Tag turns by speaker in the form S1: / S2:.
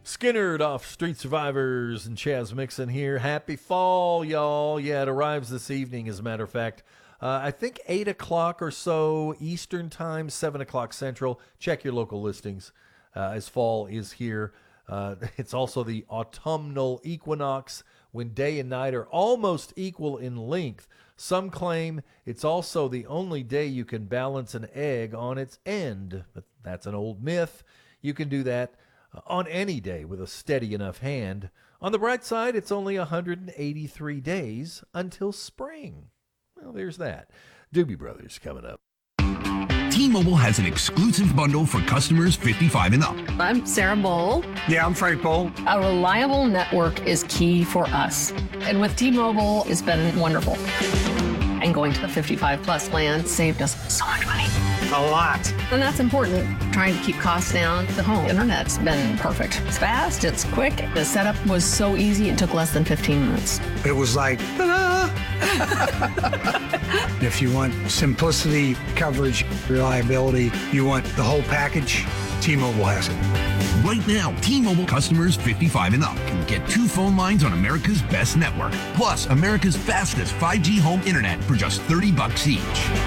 S1: Skinnered off Street Survivors and Chaz Mixon here. Happy fall, y'all. Yeah, it arrives this evening, as a matter of fact. I think 8 o'clock or so Eastern time, 7 o'clock Central. Check your local listings as fall is here. It's also the autumnal equinox when day and night are almost equal in length. Some claim it's also the only day you can balance an egg on its end. But that's an old myth. You can do that on any day with a steady enough hand. On the bright side, it's only 183 days until spring. Well, there's that. Doobie Brothers coming up.
S2: T-Mobile has an exclusive bundle for customers 55 and up.
S3: I'm Sarah Bowl.
S4: Yeah, I'm Frank Bowl.
S3: A reliable network is key for us. And with T-Mobile, it's been wonderful. And going to the 55 plus plan saved us so much money.
S4: A lot.
S3: And that's important. Trying to keep costs down. The home internet's been perfect. It's fast, it's quick. The setup was so easy, it took less than 15 minutes.
S4: It was like, ta-da! If you want simplicity, coverage, reliability, you want the whole package, T-Mobile has it.
S2: Right now, T-Mobile customers 55 and up can get 2 phone lines on America's best network, plus America's fastest 5G home internet for just $30 each.